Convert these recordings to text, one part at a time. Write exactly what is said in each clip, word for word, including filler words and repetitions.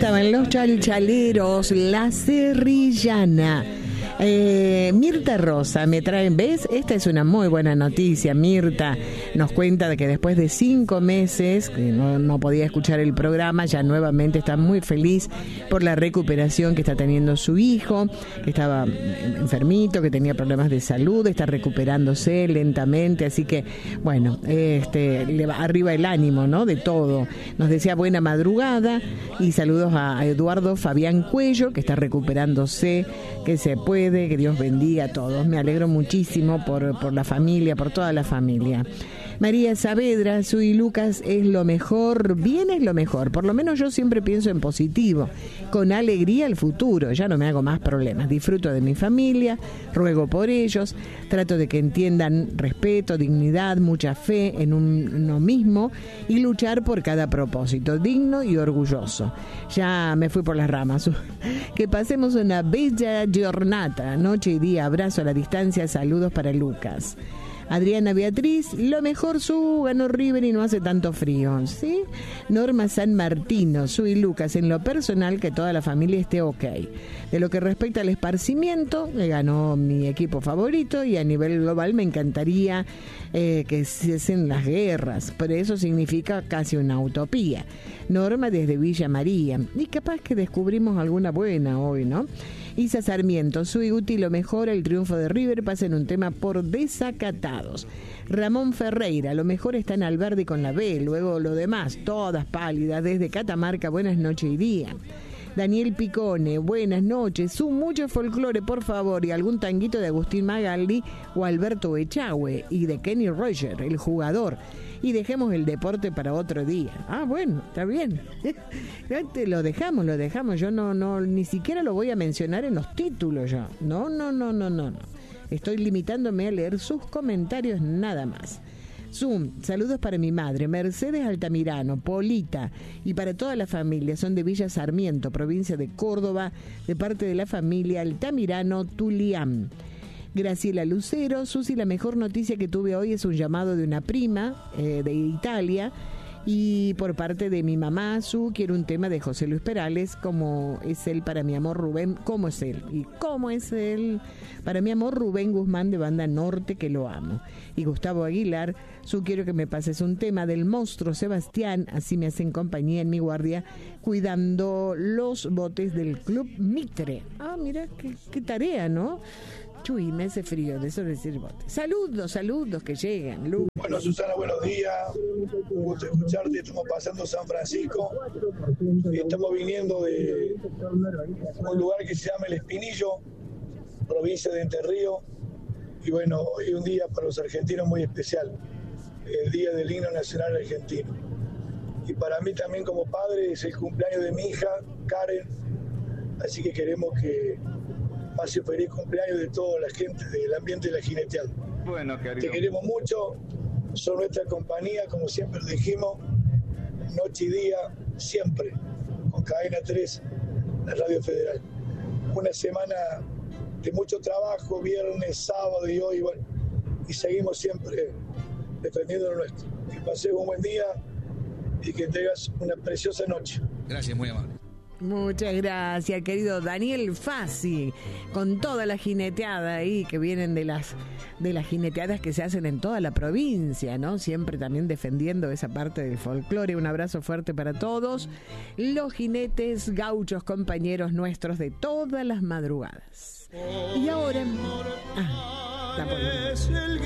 estaban los chalchaleros, la serrillana. Eh, Mirta Rosa me traen, ¿ves? Esta es una muy buena noticia. Mirta nos cuenta de que después de cinco meses que no, no podía escuchar el programa, ya nuevamente está muy feliz por la recuperación que está teniendo su hijo, que estaba enfermito, que tenía problemas de salud, está recuperándose lentamente, así que bueno, este, le va arriba el ánimo, ¿no? De todo. Nos decía buena madrugada y saludos a Eduardo Fabián Cuello, que está recuperándose, que se puede, que Dios bendiga a todos. Me alegro muchísimo por, por la familia, por toda la familia. María Saavedra, Sui Lucas es lo mejor, bien es lo mejor, por lo menos yo siempre pienso en positivo, con alegría el futuro, ya no me hago más problemas, disfruto de mi familia, ruego por ellos, trato de que entiendan respeto, dignidad, mucha fe en uno mismo y luchar por cada propósito, digno y orgulloso. Ya me fui por las ramas. Que pasemos una bella jornada, noche y día, abrazo a la distancia, saludos para Lucas. Adriana Beatriz, lo mejor su ganó River y no hace tanto frío, ¿sí? Norma San Martino, su y Lucas, en lo personal que toda la familia esté ok. De lo que respecta al esparcimiento, le ganó mi equipo favorito y a nivel global me encantaría eh, que cesen las guerras, pero eso significa casi una utopía. Norma desde Villa María, y capaz que descubrimos alguna buena hoy, ¿no? Isa Sarmiento, soy útil, lo mejor, el triunfo de River pasa en un tema por desacatados. Ramón Ferreira, lo mejor está en Alberdi con la B, luego lo demás, todas pálidas, desde Catamarca, buenas noches y día. Daniel Picone, buenas noches, un mucho folclore, por favor, y algún tanguito de Agustín Magaldi o Alberto Echagüe, y de Kenny Roger, el jugador. Y dejemos el deporte para otro día. Ah, bueno, está bien. Lo dejamos, lo dejamos. Yo no, no, ni siquiera lo voy a mencionar en los títulos yo. No, no, no, no, no, no. Estoy limitándome a leer sus comentarios nada más. Zoom, saludos para mi madre, Mercedes Altamirano, Polita, y para toda la familia. Son de Villa Sarmiento, provincia de Córdoba, de parte de la familia Altamirano Tulián. Graciela Lucero, Susi, la mejor noticia que tuve hoy es un llamado de una prima eh, de Italia, y por parte de mi mamá, Su, quiero un tema de José Luis Perales, como es él para mi amor Rubén, ¿cómo es él? Y cómo es él para mi amor Rubén Guzmán de Banda Norte, que lo amo. Y Gustavo Aguilar, Su, quiero que me pases un tema del monstruo Sebastián, así me hacen compañía en mi guardia, cuidando los botes del Club Mitre. Ah, mira, qué, qué tarea, ¿no? Chuy, me hace frío de eso decir bote. Saludos, saludos que llegan. Lu. Bueno, Susana, buenos días. Un gusto escucharte. Estamos pasando San Francisco y estamos viniendo de un lugar que se llama El Espinillo, provincia de Entre Ríos. Y bueno, hoy es un día para los argentinos muy especial, el Día del Himno Nacional Argentino. Y para mí también como padre es el cumpleaños de mi hija, Karen. Así que queremos que pase feliz cumpleaños de toda la gente del ambiente de la jineteada. Bueno, querido. Te queremos mucho, son nuestra compañía, como siempre dijimos, noche y día, siempre, con Cadena tres, la Radio Federal. Una semana de mucho trabajo, viernes, sábado y hoy, bueno, y seguimos siempre defendiendo lo nuestro. Que pases un buen día y que tengas una preciosa noche. Gracias, muy amable. Muchas gracias, querido Daniel Fassi, con toda la jineteada ahí que vienen de las de las jineteadas que se hacen en toda la provincia, ¿no? Siempre también defendiendo esa parte del folclore. Un abrazo fuerte para todos los jinetes gauchos, compañeros nuestros de todas las madrugadas. Y ahora, ah, está por...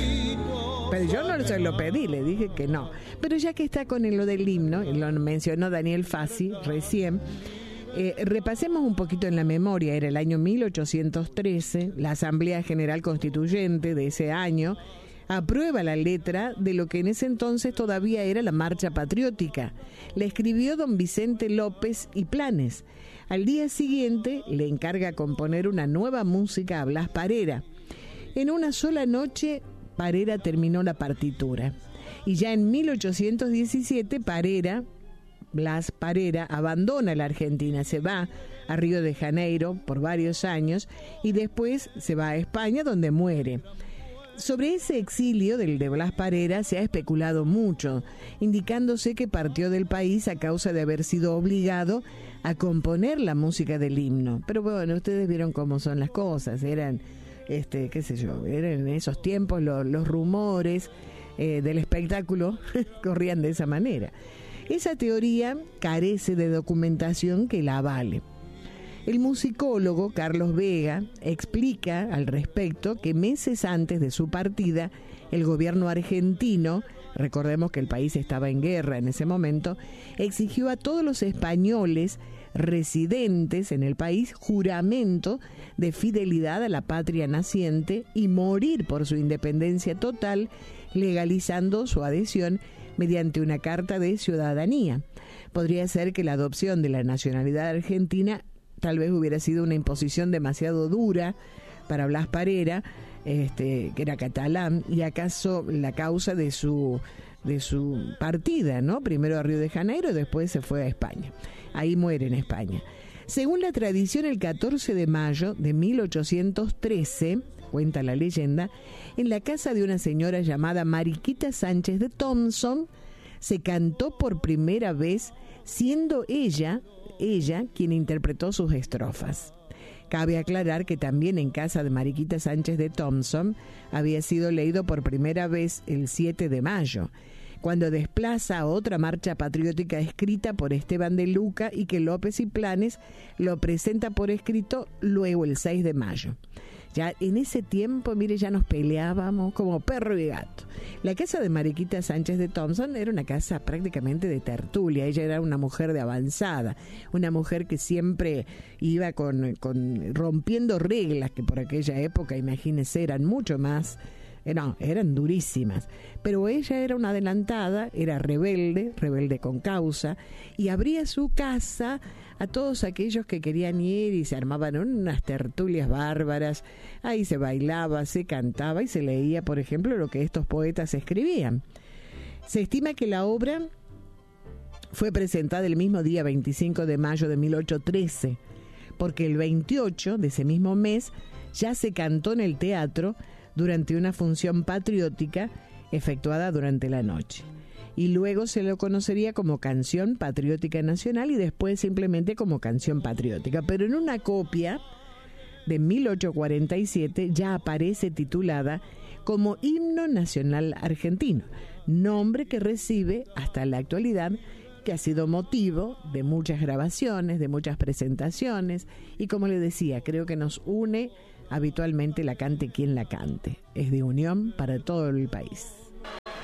Pero yo no se lo pedí, le dije que no. Pero ya que está con lo del himno, y lo mencionó Daniel Fassi recién, eh, repasemos un poquito en la memoria. Era el año mil ochocientos trece, la Asamblea General Constituyente de ese año aprueba la letra de lo que en ese entonces todavía era la Marcha Patriótica. La escribió don Vicente López y Planes. Al día siguiente le encarga componer una nueva música a Blas Parera. En una sola noche Parera terminó la partitura y ya en mil ochocientos diecisiete Parera, Blas Parera, abandona la Argentina, se va a Río de Janeiro por varios años y después se va a España, donde muere. Sobre ese exilio del de Blas Parera se ha especulado mucho, indicándose que partió del país a causa de haber sido obligado a componer la música del himno. Pero bueno, ustedes vieron cómo son las cosas, eran, este, qué sé yo, eran en esos tiempos lo, los rumores eh, del espectáculo corrían de esa manera. Esa teoría carece de documentación que la avale. El musicólogo Carlos Vega explica al respecto que meses antes de su partida, el gobierno argentino, recordemos que el país estaba en guerra en ese momento, exigió a todos los españoles residentes en el país juramento de fidelidad a la patria naciente y morir por su independencia total, legalizando su adhesión mediante una carta de ciudadanía. Podría ser que la adopción de la nacionalidad argentina tal vez hubiera sido una imposición demasiado dura para Blas Parera, este, que era catalán, y acaso la causa de su de su partida, ¿no? Primero a Río de Janeiro y después se fue a España. Ahí muere en España. Según la tradición, el catorce de mayo de mil ochocientos trece, cuenta la leyenda, en la casa de una señora llamada Mariquita Sánchez de Thompson, se cantó por primera vez, siendo ella, ella quien interpretó sus estrofas. Cabe aclarar que también en casa de Mariquita Sánchez de Thompson había sido leído por primera vez el siete de mayo, cuando desplaza a otra marcha patriótica escrita por Esteban de Luca y que López y Planes lo presenta por escrito luego el seis de mayo. Ya en ese tiempo, mire, ya nos peleábamos como perro y gato. La casa de Mariquita Sánchez de Thompson era una casa prácticamente de tertulia. Ella era una mujer de avanzada, una mujer que siempre iba con, con rompiendo reglas que por aquella época, imagínense, eran mucho más. No, eran durísimas, pero ella era una adelantada, era rebelde, rebelde con causa, y abría su casa a todos aquellos que querían ir y se armaban unas tertulias bárbaras. Ahí se bailaba, se cantaba y se leía, por ejemplo, lo que estos poetas escribían. Se estima que la obra fue presentada el mismo día veinticinco de mayo de mil ochocientos trece, porque el veintiocho de ese mismo mes ya se cantó en el teatro durante una función patriótica efectuada durante la noche. Y luego se lo conocería como Canción Patriótica Nacional y después simplemente como Canción Patriótica. Pero en una copia de mil ochocientos cuarenta y siete ya aparece titulada como Himno Nacional Argentino, nombre que recibe hasta la actualidad, que ha sido motivo de muchas grabaciones, de muchas presentaciones, y como le decía, creo que nos une habitualmente la cante quien la cante. Es de unión para todo el país.